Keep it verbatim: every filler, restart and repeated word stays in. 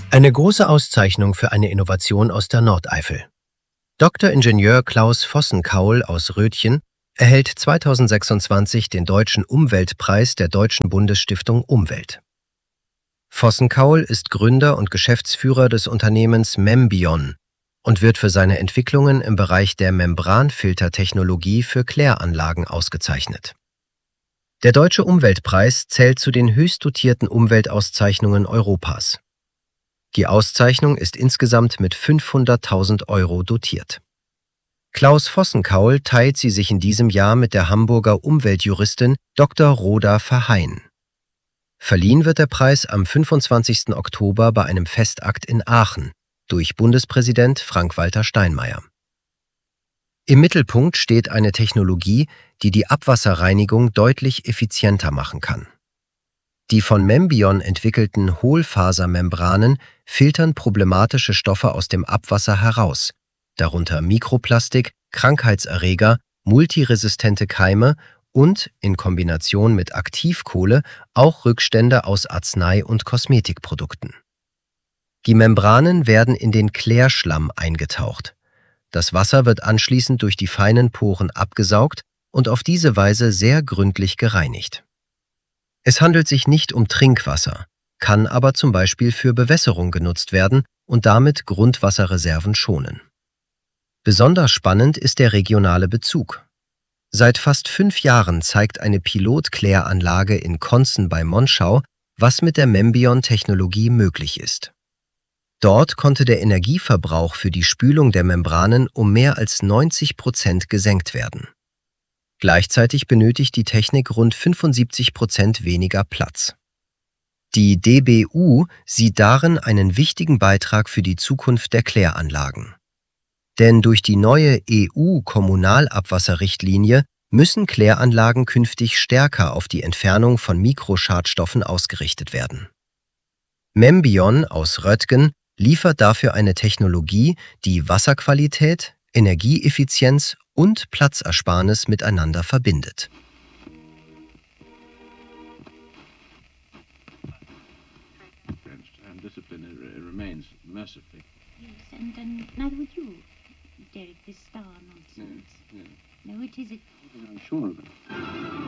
Eine große Auszeichnung für eine Innovation aus der Nordeifel. Doktor Ingenieur Klaus Vossenkaul aus Rötchen erhält zweitausendsechsundzwanzig den Deutschen Umweltpreis der Deutschen Bundesstiftung Umwelt. Vossenkaul ist Gründer und Geschäftsführer des Unternehmens Membion und wird für seine Entwicklungen im Bereich der Membranfiltertechnologie für Kläranlagen ausgezeichnet. Der Deutsche Umweltpreis zählt zu den höchst dotierten Umweltauszeichnungen Europas. Die Auszeichnung ist insgesamt mit fünfhunderttausend Euro dotiert. Klaus Vossenkaul teilt sie sich in diesem Jahr mit der Hamburger Umweltjuristin Doktor Rhoda Verheyen. Verliehen wird der Preis am fünfundzwanzigsten Oktober bei einem Festakt in Aachen durch Bundespräsident Frank-Walter Steinmeier. Im Mittelpunkt steht eine Technologie, die die Abwasserreinigung deutlich effizienter machen kann. Die von Membion entwickelten Hohlfasermembranen filtern problematische Stoffe aus dem Abwasser heraus, darunter Mikroplastik, Krankheitserreger, multiresistente Keime und, in Kombination mit Aktivkohle, auch Rückstände aus Arznei- und Kosmetikprodukten. Die Membranen werden in den Klärschlamm eingetaucht. Das Wasser wird anschließend durch die feinen Poren abgesaugt und auf diese Weise sehr gründlich gereinigt. Es handelt sich nicht um Trinkwasser, kann aber zum Beispiel für Bewässerung genutzt werden und damit Grundwasserreserven schonen. Besonders spannend ist der regionale Bezug. Seit fast fünf Jahren zeigt eine Pilotkläranlage in Konzen bei Monschau, was mit der Membion-Technologie möglich ist. Dort konnte der Energieverbrauch für die Spülung der Membranen um mehr als neunzig Prozent gesenkt werden. Gleichzeitig benötigt die Technik rund fünfundsiebzig Prozent weniger Platz. Die D B U sieht darin einen wichtigen Beitrag für die Zukunft der Kläranlagen. Denn durch die neue E U-Kommunalabwasserrichtlinie müssen Kläranlagen künftig stärker auf die Entfernung von Mikroschadstoffen ausgerichtet werden. Membion aus Röttgen liefert dafür eine Technologie, die Wasserqualität, Energieeffizienz und Platzersparnis miteinander verbindet. And discipline uh, remains mercifully. Yes, and, and neither would you, Derek, this star nonsense. Yeah, yeah. No, it is. It I'm sure of it.